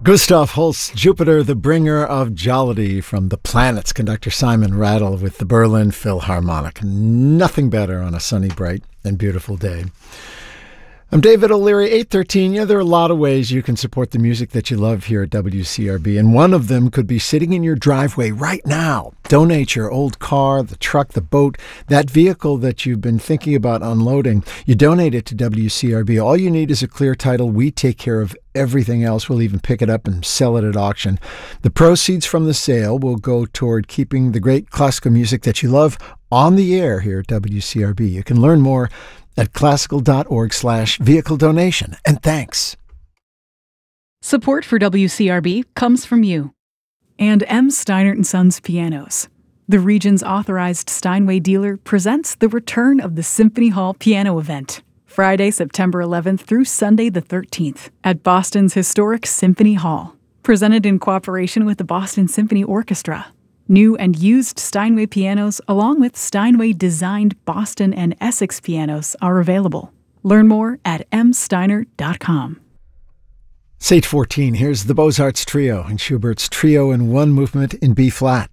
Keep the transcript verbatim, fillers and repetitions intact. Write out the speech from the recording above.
Gustav Holst, Jupiter, the bringer of jollity from the planets, conductor Simon Rattle with the Berlin Philharmonic. Nothing better on a sunny, bright, and beautiful day. I'm David O'Leary, eight thirteen. Yeah, there are a lot of ways you can support the music that you love here at W C R B, and one of them could be sitting in your driveway right now. Donate your old car, the truck, the boat, that vehicle that you've been thinking about unloading. You donate it to W C R B. All you need is a clear title. We take care of everything else. We'll even pick it up and sell it at auction. The proceeds from the sale will go toward keeping the great classical music that you love on the air here at W C R B. You can learn more at classical.org slash vehicle donation. And thanks. Support for W C R B comes from you and M. Steinert and Sons Pianos. The region's authorized Steinway dealer presents the return of the Symphony Hall Piano Event, Friday, September eleventh through Sunday the thirteenth at Boston's historic Symphony Hall. Presented in cooperation with the Boston Symphony Orchestra. New and used Steinway pianos, along with Steinway-designed Boston and Essex pianos, are available. Learn more at m steiner dot com. It's eight fourteen. Here's the Beaux-Arts Trio and Schubert's Trio in One Movement in B-flat.